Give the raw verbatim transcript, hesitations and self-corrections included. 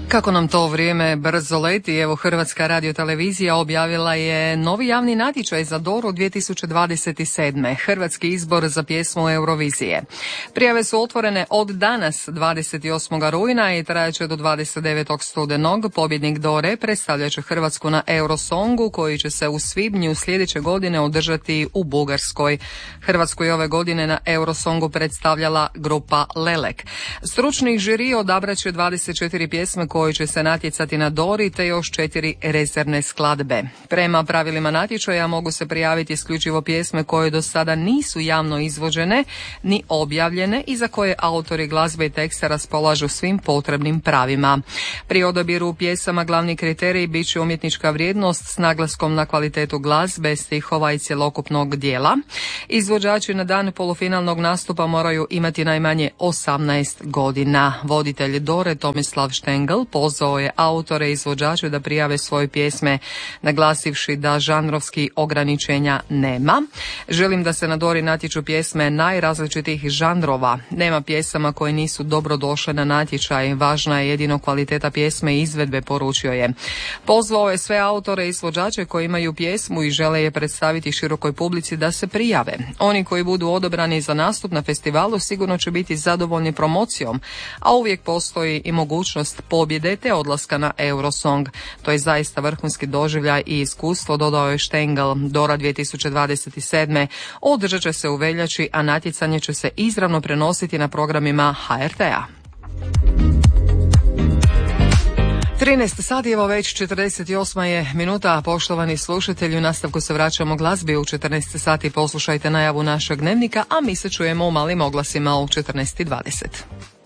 Kako nam to vrijeme brzo leti, evo Hrvatska radiotelevizija objavila je novi javni natječaj za Doru dvije tisuće dvadeset sedme. Hrvatski izbor za pjesmu Eurovizije. Prijave su otvorene od danas dvadeset osmog rujna i trajaće do dvadeset devetog studenog. Pobjednik Dore predstavljat će Hrvatsku na Eurosongu koji će se u svibnju sljedeće godine održati u Bugarskoj. Hrvatsku je ove godine na Eurosongu predstavljala grupa Lelek. Stručni žiri odabrat će dvadeset četiri pjesme koji će se natjecati na Dori te još četiri rezervne skladbe. Prema pravilima natječaja mogu se prijaviti isključivo pjesme koje do sada nisu javno izvođene ni objavljene i za koje autori glazbe i teksta raspolažu svim potrebnim pravima. Pri odabiru pjesama glavni kriterij bit će umjetnička vrijednost s naglaskom na kvalitetu glazbe, stihova i cjelokupnog dijela. Izvođači na dan polufinalnog nastupa moraju imati najmanje osamnaest godina. Voditelj Dore Tomislav Štengl pozvao je autore i izvođače da prijave svoje pjesme, naglasivši da žanrovskih ograničenja nema. Želim da se na Dori natječu pjesme najrazličitih žanrova. Nema pjesama koje nisu dobro došle na natječaj. Važna je jedino kvaliteta pjesme i izvedbe, poručio je. Pozvao je sve autore i izvođače koji imaju pjesmu i žele je predstaviti širokoj publici da se prijave. Oni koji budu odabrani za nastup na festivalu sigurno će biti zadovoljni promocijom, a uvijek postoji i mogućnost pobjede te odlaska na Eurosong. To je zaista vrhunski doživljaj i iskustvo, dodao je Štengl. Dora dvije tisuće dvadeset sedme održat će se u veljači, a natjecanje će se izravno prenositi na programima H R T-a. trinaest sati, evo već četrdeset osma je minuta, poštovani slušatelji, u nastavku se vraćamo glazbi. U četrnaest sati poslušajte najavu našeg dnevnika, a mi se čujemo u malim oglasima u četrnaest dvadeset.